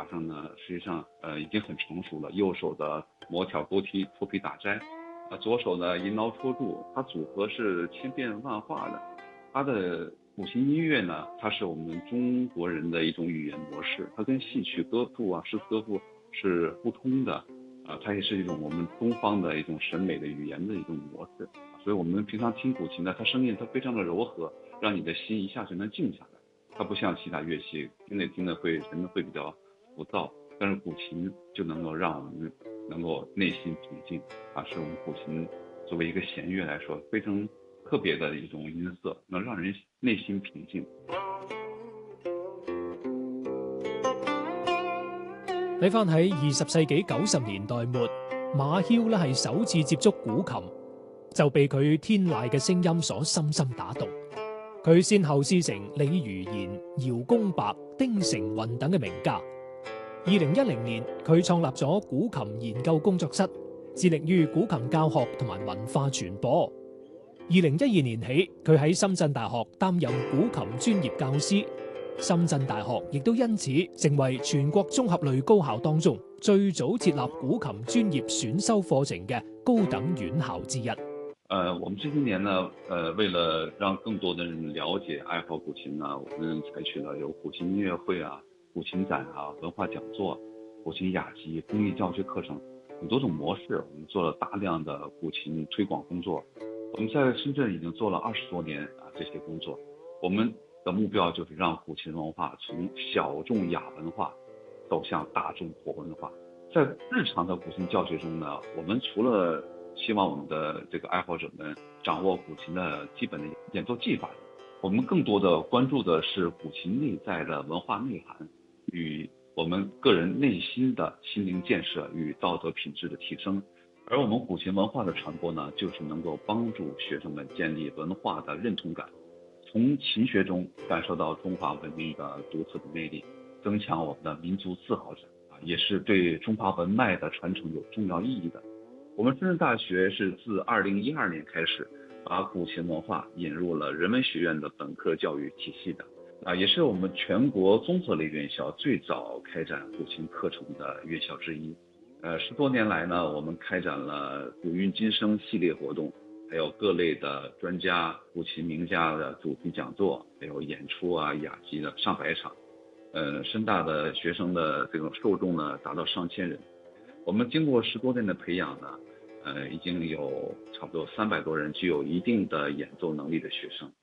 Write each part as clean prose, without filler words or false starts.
法上呢，实际上已经很成熟了。右手的磨挑勾剔、脱皮打摘，左手呢吟挠戳注，它组合是千变万化的。它的古琴音乐呢，它是我们中国人的一种语言模式，它跟戏曲歌赋啊、诗词歌赋是互通的，它也是一种我们东方的一种审美的语言的一种模式。所以我们平常听古琴呢，它声音它非常的柔和，让你的心一下就能静下来。它不像其他乐器，听着听着人们会比较浮躁，但是古琴就能够让我们能够内心平静，是我们古琴作为一个弦乐来说非常特別的一種音色，能讓人內心平靜。 睇翻喺20世紀90年代末，馬梟咧係首次接觸古琴，就被佢天籟嘅聲音所深深打動。佢先後師承李如言、姚公白、丁成雲等嘅名家。2010年，佢創立咗古琴研究工作室，致力於古琴教學同埋文化傳播。2012年起，佢喺深圳大學擔任古琴專業教師。深圳大學亦都因此成為全國綜合類高校當中最早設立古琴專業選修課程嘅高等院校之一。 我們這些年呢，為了讓更多的人了解愛好古琴呢，我們採取了有古琴音樂會啊、古琴展啊、文化講座、古琴雅集、公益教學課程很多種模式，我們做了大量的古琴推廣工作。我們在深圳已經做了20多年這些工作。我們的目標就是讓古琴文化從小眾雅文化走向大眾活文化。在日常的古琴教學中呢，我們除了希望我們的這個愛好者們掌握古琴的基本的演奏技法，我們更多的關注的是古琴內在的文化內涵與我們個人內心的心靈建設與道德品質的提升。而我們古琴文化的傳播呢，就是能夠幫助學生們建立文化的認同感，從琴學中感受到中華文明的獨特的魅力，增強我們的民族自豪感，也是對中華文脈的傳承有重要意義的。我們深圳大學是自2012年開始，把古琴文化引入了人文學院的本科教育體系的，也是我們全國綜合類院校最早開展古琴課程的院校之一。10多年來呢，我們開展了古韻今生系列活動，還有各類的專家、古琴名家的主題講座，還有演出啊、雅集的上百場。深大的學生的這個受眾呢，達到上千人。我們經過10多年的培養呢，已經有差不多300多人具有一定的演奏能力的學生。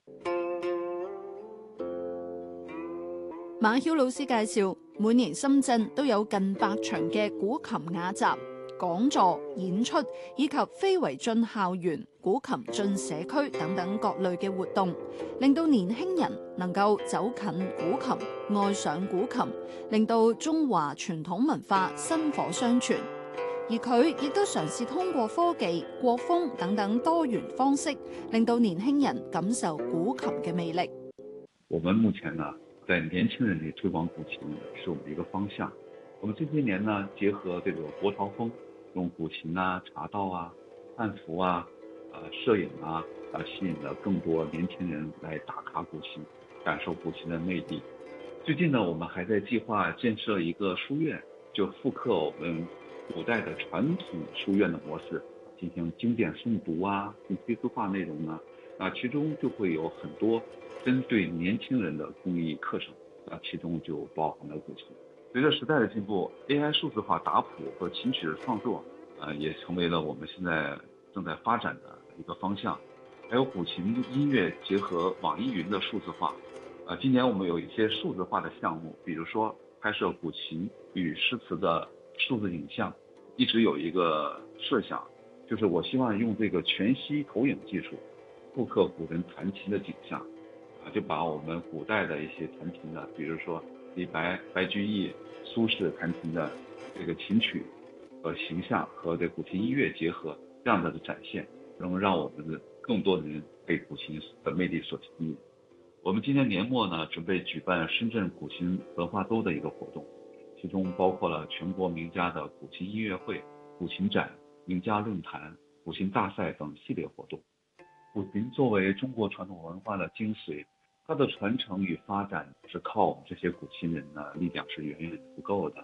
馬梟老師介紹，每年深圳都有近100場嘅古琴雅集、講座、演出，以及非遺進校園、古琴進社區等等各類嘅活動，令到年輕人能夠走近古琴、愛上古琴，令到中華傳統文化薪火相傳。而佢亦都嘗試通過科技、國風等等多元方式，令到年輕人感受古琴嘅魅力。 我們目前呢，在年輕人裏推廣古琴是我們的一個方向。我們這些年呢，結合這個國潮風，用古琴啊、茶道啊、漢服啊、攝影啊，吸引了更多年輕人來打卡古琴，感受古琴的魅力。最近呢，我們還在計劃建設一個書院，就復刻我們古代的傳統書院的模式，進行經典誦讀啊、信息書化內容呢，其中就會有很多針對年輕人的公益課程，其中就包含了古琴。隨着時代的進步 ，AI 數字化打譜和琴曲的創作，也成為了我們現在正在發展的一個方向。還有古琴音樂結合網易雲的數字化，今年我們有一些數字化的項目，比如說拍攝古琴與詩詞的數字影像。一直有一個設想，就是我希望用這個全息投影技術復刻古人彈琴的景象，就把我們古代的一些彈琴的，比如說李白、白居易、蘇軾彈琴的這個琴曲和形象和這古琴音樂結合，這樣的展現，能讓我們的更多的人被古琴的魅力所吸引。我們今年年末呢，準備舉辦深圳古琴文化周的一個活動。其中包括了全國名家的古琴音樂會、古琴展、名家論壇、古琴大賽等系列活動。古琴作為中國傳統文化的精髓，它的傳承與發展是靠我們這些古琴人呢力量是遠遠不夠的。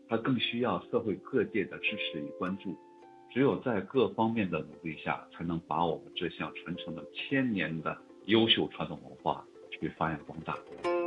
它更需要社会各界的支持与关注。只有在各方面的努力下，才能把我们这项传承了1000年的优秀传统文化去发扬光大。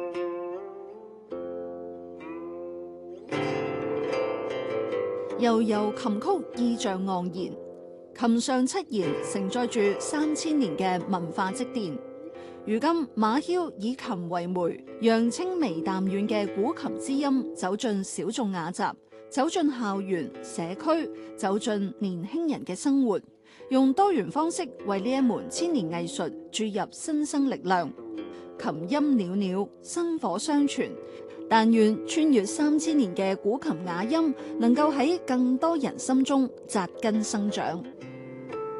悠悠琴曲意象盎然，琴上七言承載住3000年嘅文化積澱。如今馬梟以琴為媒，讓清微淡遠嘅古琴之音走進小眾雅集，走進校園社區，走進年輕人嘅生活，用多元方式為呢一門千年藝術注入新生力量。琴音裊裊，薪火相傳。但願穿越3000年嘅古琴雅音，能夠喺更多人心中扎根生長。